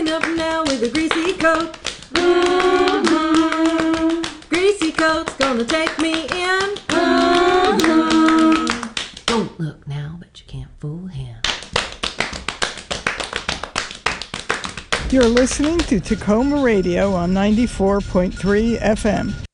coming up now with a greasy coat. Mm-hmm. Greasy coat's gonna take me in. Mm-hmm. Don't look now, but you can't fool him. You're listening to Tacoma Radio on 94.3 FM.